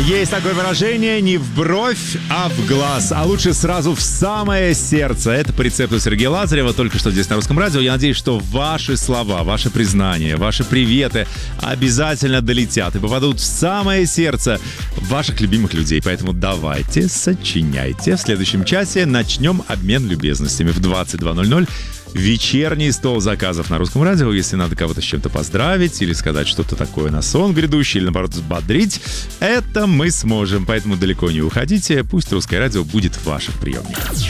Есть такое выражение: не в бровь, а в глаз, а лучше сразу в самое сердце. Это по рецепту Сергея Лазарева, только что здесь на Русском радио. Я надеюсь, что ваши слова, ваши признания, ваши приветы обязательно долетят и попадут в самое сердце ваших любимых людей. Поэтому давайте, сочиняйте. В следующем часе начнем обмен любезностями в 22:00. Вечерний стол заказов на Русском радио. Если надо кого-то с чем-то поздравить или сказать что-то такое на сон грядущий, или наоборот взбодрить, это мы сможем. Поэтому далеко не уходите. Пусть Русское радио будет в ваших приемниках.